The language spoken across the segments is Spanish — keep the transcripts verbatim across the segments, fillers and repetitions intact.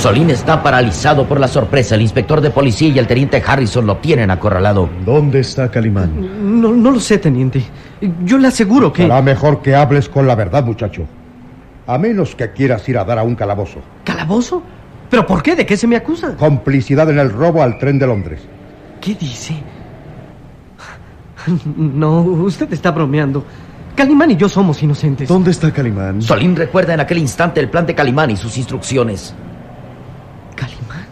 Solín está paralizado por la sorpresa. El inspector de policía y el teniente Harrison lo tienen acorralado. ¿Dónde está Calimán? No, no lo sé, teniente. Yo le aseguro que... Será mejor que hables con la verdad, muchacho. A menos que quieras ir a dar a un calabozo. ¿Calabozo? ¿Pero por qué? ¿De qué se me acusa? Complicidad en el robo al tren de Londres. ¿Qué dice? No, usted está bromeando. Calimán y yo somos inocentes. ¿Dónde está Calimán? Solín recuerda en aquel instante el plan de Calimán y sus instrucciones. ¿Calimán?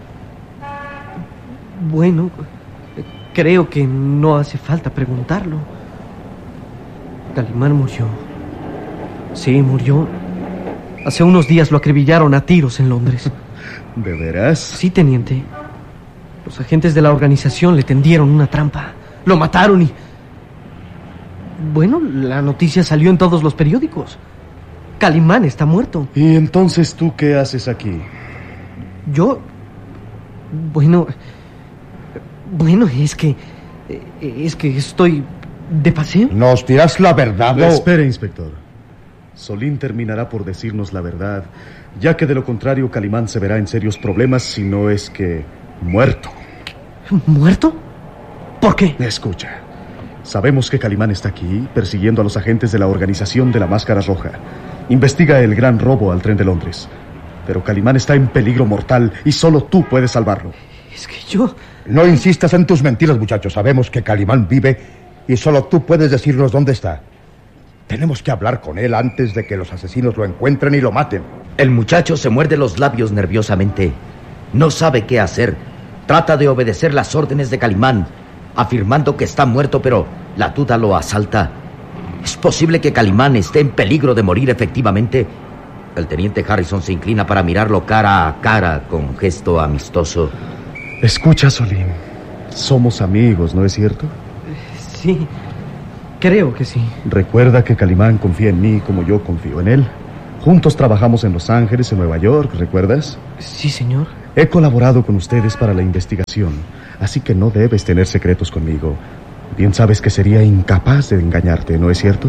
Bueno, creo que no hace falta preguntarlo. Calimán murió. Sí, murió. Hace unos días lo acribillaron a tiros en Londres. ¿De veras? Sí, teniente. Los agentes de la organización le tendieron una trampa. Lo mataron y... Bueno, la noticia salió en todos los periódicos. Calimán está muerto. ¿Y entonces tú qué haces aquí? Yo... Bueno... Bueno, es que... Es que estoy de paseo. ¿Nos dirás la verdad o...? Espere, inspector. Solín terminará por decirnos la verdad, ya que de lo contrario Calimán se verá en serios problemas si no es que... muerto. ¿Muerto? ¿Por qué? Escucha. Sabemos que Calimán está aquí, persiguiendo a los agentes de la organización de la Máscara Roja. Investiga el gran robo al tren de Londres. Pero Calimán está en peligro mortal y solo tú puedes salvarlo. Es que yo... No insistas en tus mentiras, muchachos. Sabemos que Calimán vive y solo tú puedes decirnos dónde está. Tenemos que hablar con él antes de que los asesinos lo encuentren y lo maten. El muchacho se muerde los labios nerviosamente. No sabe qué hacer. Trata de obedecer las órdenes de Calimán, afirmando que está muerto, pero la duda lo asalta. ¿Es posible que Calimán esté en peligro de morir efectivamente? El teniente Harrison se inclina para mirarlo cara a cara con gesto amistoso. Escucha, Solín. Somos amigos, ¿no es cierto? Sí, creo que sí. Recuerda que Calimán confía en mí como yo confío en él. Juntos trabajamos en Los Ángeles, en Nueva York, ¿recuerdas? Sí, señor. He colaborado con ustedes para la investigación, así que no debes tener secretos conmigo. Bien sabes que sería incapaz de engañarte, ¿no es cierto?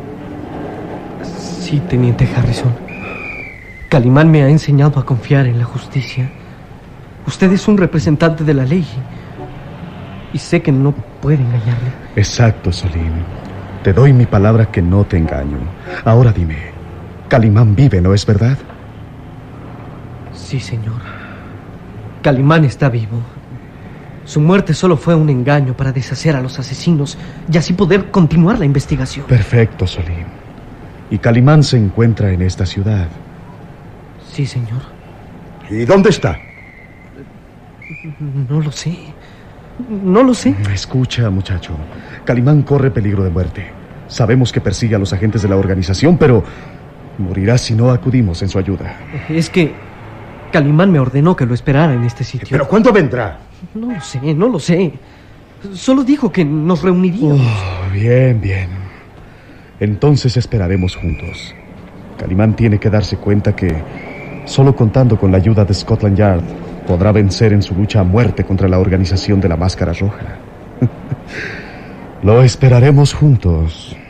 Sí, teniente Harrison. Calimán me ha enseñado a confiar en la justicia. Usted es un representante de la ley y sé que no puede engañarle. Exacto, Solín. Te doy mi palabra que no te engaño. Ahora dime, Calimán vive, ¿no es verdad? Sí, señor. Calimán está vivo. Su muerte solo fue un engaño para deshacer a los asesinos y así poder continuar la investigación. Perfecto, Solín. Y Calimán se encuentra en esta ciudad. Sí, señor. ¿Y dónde está? No lo sé. No lo sé. Escucha, muchacho. Calimán corre peligro de muerte. Sabemos que persigue a los agentes de la organización, pero morirá si no acudimos en su ayuda. Es que Calimán me ordenó que lo esperara en este sitio. ¿Pero cuándo vendrá? No lo sé, no lo sé. Solo dijo que nos reuniríamos. Oh, bien, bien. Entonces esperaremos juntos. Calimán tiene que darse cuenta que solo contando con la ayuda de Scotland Yard podrá vencer en su lucha a muerte contra la organización de la Máscara Roja. Lo esperaremos juntos.